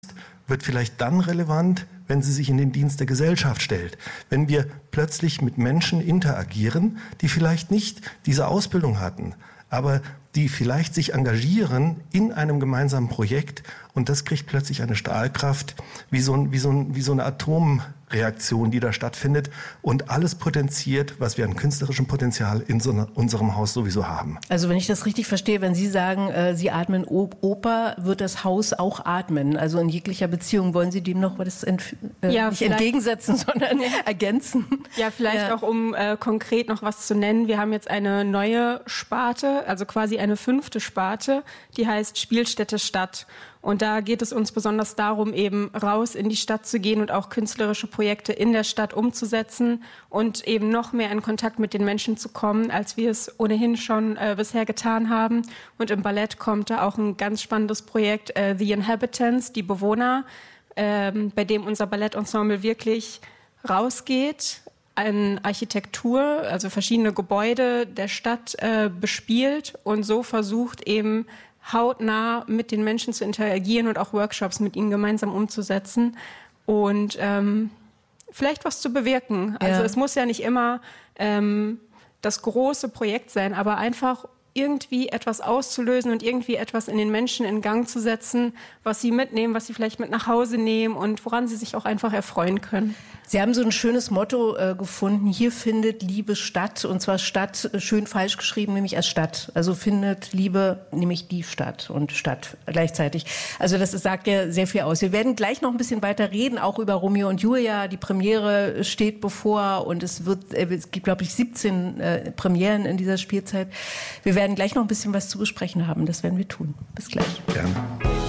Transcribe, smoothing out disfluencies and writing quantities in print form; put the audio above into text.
wird vielleicht dann relevant, wenn sie sich in den Dienst der Gesellschaft stellt. Wenn wir plötzlich mit Menschen interagieren, die vielleicht nicht diese Ausbildung hatten, aber die vielleicht sich engagieren in einem gemeinsamen Projekt und das kriegt plötzlich eine Strahlkraft, wie so eine Atomreaktion, die da stattfindet und alles potenziert, was wir an künstlerischem Potenzial in unserem Haus sowieso haben. Also wenn ich das richtig verstehe, wenn Sie sagen, Sie atmen Oper, wird das Haus auch atmen? Also in jeglicher Beziehung wollen Sie dem noch was nicht entgegensetzen, sondern ergänzen? Ja, vielleicht auch, um konkret noch was zu nennen. Wir haben jetzt eine neue Sparte, also quasi eine 5. Sparte, die heißt Spielstätte Stadt. Und da geht es uns besonders darum, eben raus in die Stadt zu gehen und auch künstlerische Projekte in der Stadt umzusetzen und eben noch mehr in Kontakt mit den Menschen zu kommen, als wir es ohnehin schon bisher getan haben. Und im Ballett kommt da auch ein ganz spannendes Projekt, The Inhabitants, die Bewohner, bei dem unser Ballettensemble wirklich rausgeht, an Architektur, also verschiedene Gebäude der Stadt bespielt und so versucht eben hautnah mit den Menschen zu interagieren und auch Workshops mit ihnen gemeinsam umzusetzen und vielleicht was zu bewirken. Also es muss ja nicht immer das große Projekt sein, aber einfach irgendwie etwas auszulösen und irgendwie etwas in den Menschen in Gang zu setzen, was sie mitnehmen, was sie vielleicht mit nach Hause nehmen und woran sie sich auch einfach erfreuen können. Sie haben so ein schönes Motto gefunden, hier findet Liebe statt, und zwar Stadt schön falsch geschrieben, nämlich als Stadt. Also findet Liebe nämlich die Stadt und Stadt gleichzeitig. Also das sagt ja sehr viel aus. Wir werden gleich noch ein bisschen weiter reden, auch über Romeo und Julia. Die Premiere steht bevor und es gibt, glaube ich, 17 Premieren in dieser Spielzeit. Wir werden gleich noch ein bisschen was zu besprechen haben, das werden wir tun. Bis gleich. Gerne.